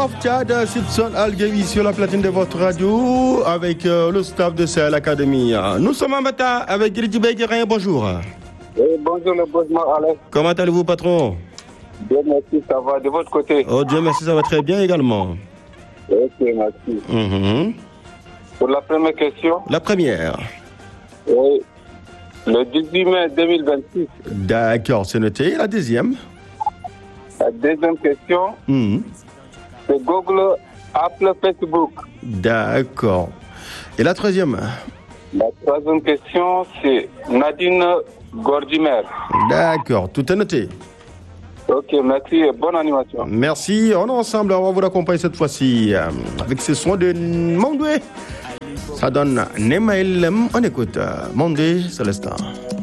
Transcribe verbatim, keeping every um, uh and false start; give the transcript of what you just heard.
of Tchad, Simpson Al-Gawi sur la platine de votre radio avec euh, le staff de Sahel Academy. Nous sommes en matin avec Gridi Guérin. Bonjour. Oui, bonjour le bossman Alex. Comment allez-vous, patron? Bien, merci, ça va de votre côté? Oh Dieu merci, ça va très bien également. Ok, merci. Mm-hmm. Pour la première question. La première. Oui. Le dix-huit mai deux mille vingt-six. D'accord, c'est noté. La deuxième. La deuxième question. Mm-hmm. C'est Google, Apple, Facebook. D'accord. Et la troisième? La troisième question, c'est Nadine Gordimer. D'accord, tout est noté. Ok, merci et bonne animation. Merci, on est ensemble, on va vous accompagner cette fois-ci euh, avec ce son de Mondoué. Ça donne Nemailem, on écoute euh, Mondoué, c'est l'instant.